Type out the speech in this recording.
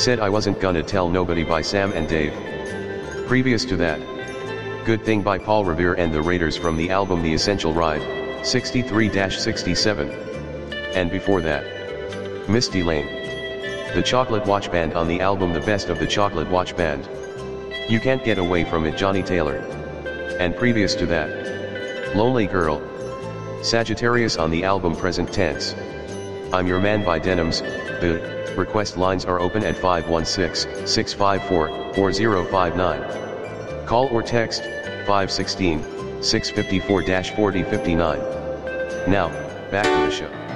Said I wasn't gonna tell nobody by Sam and Dave. Previous to that, Good Thing by Paul Revere and the Raiders from the album The Essential Ride, 63-67. And before that, Misty Lane, The Chocolate Watch Band on the album The Best of the Chocolate Watch Band. You Can't Get Away From It, Johnny Taylor. And previous to that, Lonely Girl, Sagittarius on the album Present Tense. I'm Your Man by Denims. The request lines are open at 516-654-4059. Call or text 516-654-4059. Now, back to the show.